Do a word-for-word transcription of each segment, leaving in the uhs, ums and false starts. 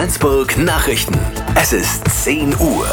Salzburg Nachrichten. Es ist zehn Uhr.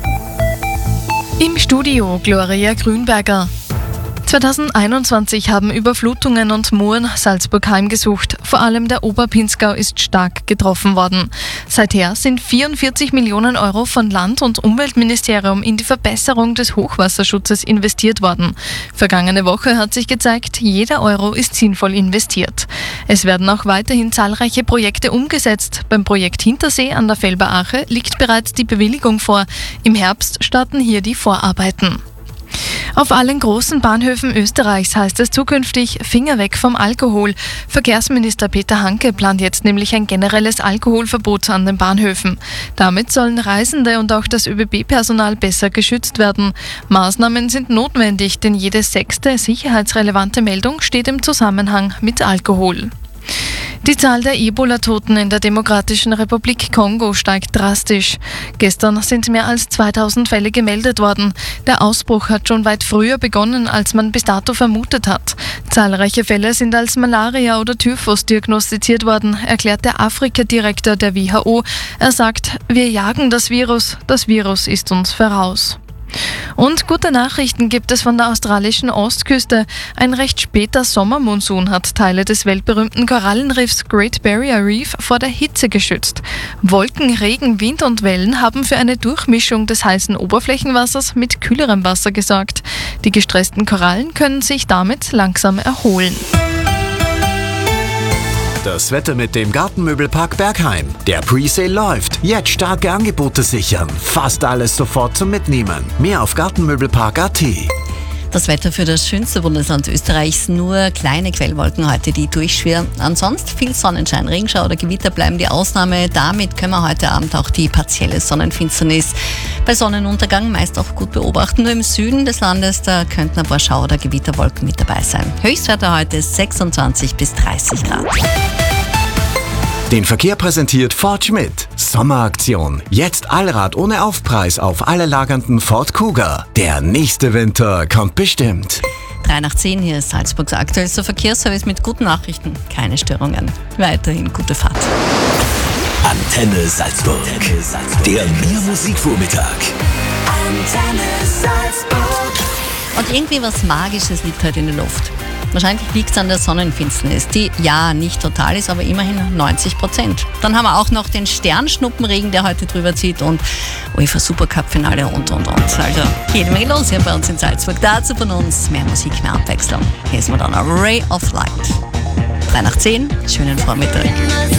Im Studio Gloria Grünberger. zwanzig einundzwanzig haben Überflutungen und Mooren Salzburg heimgesucht. Vor allem der Oberpinzgau ist stark getroffen worden. Seither sind vierundvierzig Millionen Euro von Land- und Umweltministerium in die Verbesserung des Hochwasserschutzes investiert worden. Vergangene Woche hat sich gezeigt, jeder Euro ist sinnvoll investiert. Es werden auch weiterhin zahlreiche Projekte umgesetzt. Beim Projekt Hintersee an der Felber Ache liegt bereits die Bewilligung vor. Im Herbst starten hier die Vorarbeiten. Auf allen großen Bahnhöfen Österreichs heißt es zukünftig Finger weg vom Alkohol. Verkehrsminister Peter Hanke plant jetzt nämlich ein generelles Alkoholverbot an den Bahnhöfen. Damit sollen Reisende und auch das ÖBB-Personal besser geschützt werden. Maßnahmen sind notwendig, denn jede sechste sicherheitsrelevante Meldung steht im Zusammenhang mit Alkohol. Die Zahl der Ebola-Toten in der Demokratischen Republik Kongo steigt drastisch. Gestern sind mehr als zweitausend Fälle gemeldet worden. Der Ausbruch hat schon weit früher begonnen, als man bis dato vermutet hat. Zahlreiche Fälle sind als Malaria oder Typhus diagnostiziert worden, erklärt der Afrika-Direktor der W H O. Er sagt, wir jagen das Virus, das Virus ist uns voraus. Und gute Nachrichten gibt es von der australischen Ostküste. Ein recht später Sommermonsun hat Teile des weltberühmten Korallenriffs Great Barrier Reef vor der Hitze geschützt. Wolken, Regen, Wind und Wellen haben für eine Durchmischung des heißen Oberflächenwassers mit kühlerem Wasser gesorgt. Die gestressten Korallen können sich damit langsam erholen. Das Wetter mit dem Gartenmöbelpark Bergheim. Der Presale läuft. Jetzt starke Angebote sichern. Fast alles sofort zum Mitnehmen. Mehr auf gartenmöbelpark punkt a t. Das Wetter für das schönste Bundesland Österreichs, nur kleine Quellwolken heute, die durchschwirren. Ansonsten viel Sonnenschein, Regenschauer oder Gewitter bleiben die Ausnahme. Damit können wir heute Abend auch die partielle Sonnenfinsternis bei Sonnenuntergang meist auch gut beobachten. Nur im Süden des Landes, da könnten ein paar Schauer oder Gewitterwolken mit dabei sein. Höchstwerte heute sechsundzwanzig bis dreißig Grad. Den Verkehr präsentiert Ford Schmidt. Sommeraktion. Jetzt Allrad ohne Aufpreis auf alle lagernden Ford Kuga. Der nächste Winter kommt bestimmt. drei nach zehn, hier ist Salzburgs aktuellster Verkehrsservice mit guten Nachrichten. Keine Störungen. Weiterhin gute Fahrt. Antenne Salzburg. Antenne Salzburg. Der Mehr-Musik-Vormittag. Antenne Salzburg. Und irgendwie was Magisches liegt heute in der Luft. Wahrscheinlich liegt es an der Sonnenfinsternis, die ja nicht total ist, aber immerhin neunzig Prozent. Dann haben wir auch noch den Sternschnuppenregen, der heute drüber zieht und UEFA Supercup-Finale und, und, und. Also jede Menge los hier bei uns in Salzburg. Dazu von uns mehr Musik, mehr Abwechslung. Hier ist Madonna, Ray of Light. drei nach zehn, schönen Vormittag.